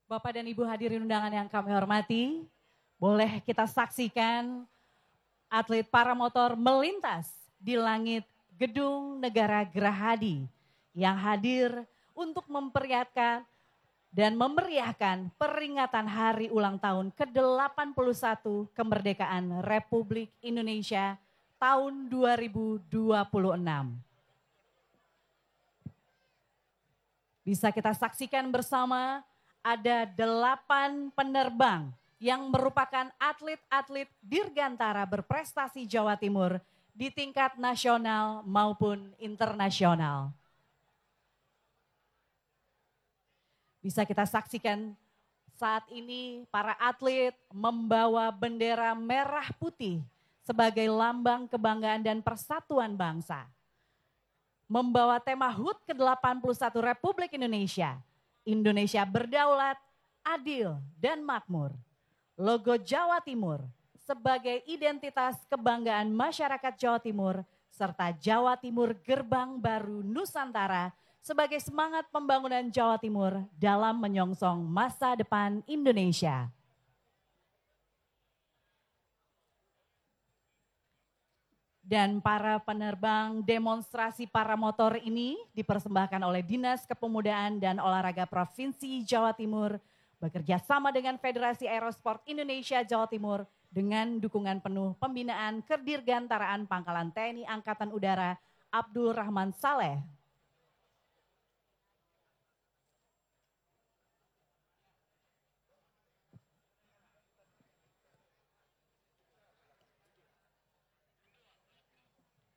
Bapak dan Ibu hadirin undangan yang kami hormati, boleh kita saksikan atlet paramotor melintas di langit Gedung Negara Gerahadi yang hadir untuk memperlihatkan dan memeriahkan peringatan hari ulang tahun ke-81 kemerdekaan Republik Indonesia tahun 2026. Bisa kita saksikan bersama ada 8 penerbang yang merupakan atlet-atlet dirgantara berprestasi Jawa Timur di tingkat nasional maupun internasional. Bisa kita saksikan saat ini para atlet membawa bendera merah putih sebagai lambang kebanggaan dan persatuan bangsa. Membawa tema HUT ke-81 Republik Indonesia, Indonesia berdaulat, adil, dan makmur. Logo Jawa Timur sebagai identitas kebanggaan masyarakat Jawa Timur, serta Jawa Timur Gerbang Baru Nusantara sebagai semangat pembangunan Jawa Timur dalam menyongsong masa depan Indonesia. Dan para penerbang demonstrasi paramotor ini dipersembahkan oleh Dinas Kepemudaan dan Olahraga Provinsi Jawa Timur bekerja sama dengan Federasi Aerosport Indonesia Jawa Timur dengan dukungan penuh pembinaan Kedirgantaraan Pangkalan TNI Angkatan Udara Abdul Rahman Saleh